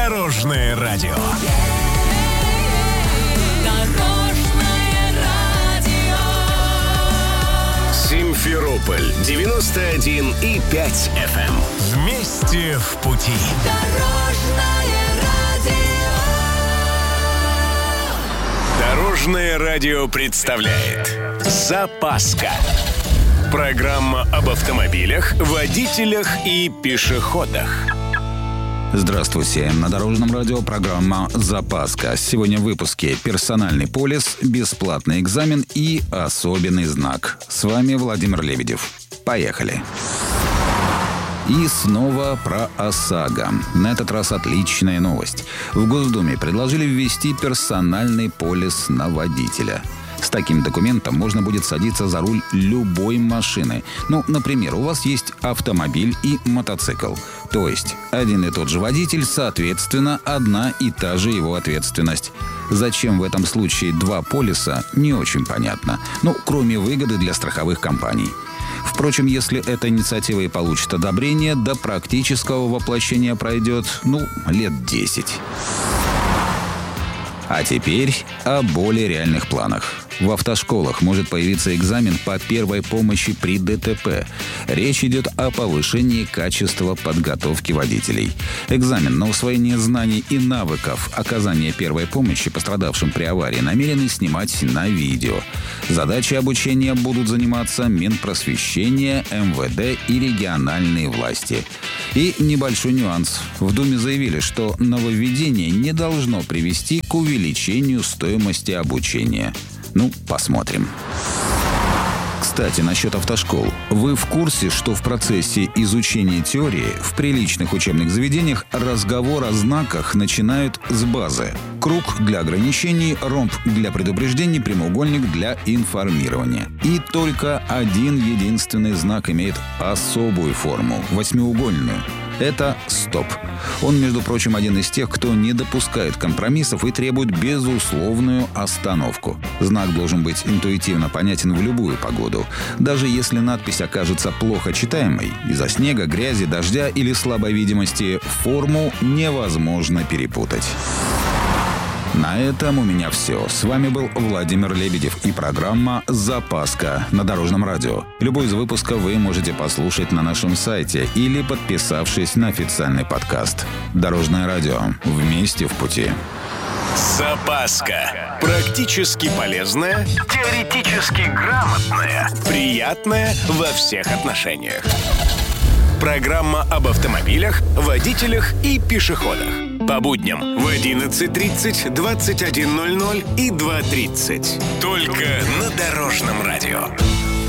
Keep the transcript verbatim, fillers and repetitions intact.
Дорожное радио. Симферополь девяносто один и пять эф эм. Вместе в пути. Дорожное радио. Дорожное радио представляет «Запаска». Программа об автомобилях, водителях и пешеходах. Здравствуйте. На Дорожном радио программа «Запаска». Сегодня в выпуске персональный полис, бесплатный экзамен и особенный знак. С вами Владимир Лебедев. Поехали. И снова про ОСАГО. На этот раз отличная новость. В Госдуме предложили ввести персональный полис на водителя. С таким документом можно будет садиться за руль любой машины. Ну, например, у вас есть автомобиль и мотоцикл. То есть один и тот же водитель, соответственно, одна и та же его ответственность. Зачем в этом случае два полиса, не очень понятно. Ну, кроме выгоды для страховых компаний. Впрочем, если эта инициатива и получит одобрение, до практического воплощения пройдет, ну, лет десять. А теперь о более реальных планах. В автошколах может появиться экзамен по первой помощи при ДТП. Речь идет о повышении качества подготовки водителей. Экзамен на усвоение знаний и навыков оказания первой помощи пострадавшим при аварии намерены снимать на видео. Задачей обучения будут заниматься Минпросвещение, эм вэ дэ и региональные власти. И небольшой нюанс. В Думе заявили, что нововведение не должно привести к увеличению стоимости обучения. Ну, посмотрим. Кстати, насчет автошкол. Вы в курсе, что в процессе изучения теории в приличных учебных заведениях разговор о знаках начинают с базы? Круг для ограничений, ромб для предупреждений, прямоугольник для информирования. И только один единственный знак имеет особую форму – восьмиугольную. Это «Стоп». Он, между прочим, один из тех, кто не допускает компромиссов и требует безусловную остановку. Знак должен быть интуитивно понятен в любую погоду. Даже если надпись окажется плохо читаемой, из-за снега, грязи, дождя или слабой видимости, форму невозможно перепутать. На этом у меня все. С вами был Владимир Лебедев и программа «Запаска» на Дорожном радио. Любой из выпусков вы можете послушать на нашем сайте или подписавшись на официальный подкаст. Дорожное радио. Вместе в пути. Запаска. Практически полезная, теоретически грамотная, приятная во всех отношениях. Программа об автомобилях, водителях и пешеходах. По будням в одиннадцать тридцать, двадцать один ноль ноль и два тридцать. Только на Дорожном радио.